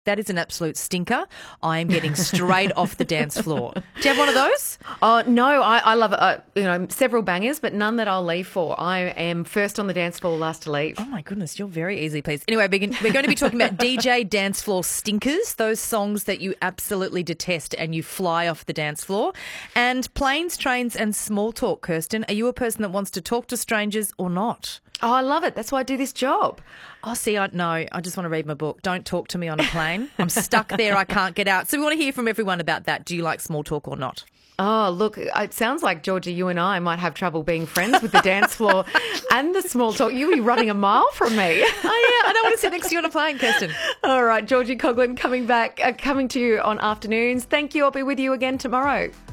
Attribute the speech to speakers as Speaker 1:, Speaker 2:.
Speaker 1: That is an absolute stinker. I am getting straight off the dance floor. Do you have one of those?
Speaker 2: Oh, no, I love it. Several bangers, but none that I'll leave for. I am first on the dance floor, last to leave.
Speaker 1: Oh, my goodness, you're very easy, please. Anyway, we're going to be talking about DJ dance floor stinkers, those songs that you absolutely detest and you fly off the dance floor. And planes, trains and small talk, Kirsten. Are you a person that wants to talk to strangers or not?
Speaker 2: Oh, I love it. That's why I do this job.
Speaker 1: Oh, see, I just want to read my book. Don't talk to me on a plane. I'm stuck there. I can't get out. So we want to hear from everyone about that. Do you like small talk or not?
Speaker 2: Oh, look, it sounds like, Georgia, you and I might have trouble being friends with the dance floor and the small talk. You'll be running a mile from me.
Speaker 1: Oh, yeah. I don't want to sit next to you on a plane, Kirsten.
Speaker 2: All right, Georgie Coughlin coming to you on Afternoons. Thank you. I'll be with you again tomorrow.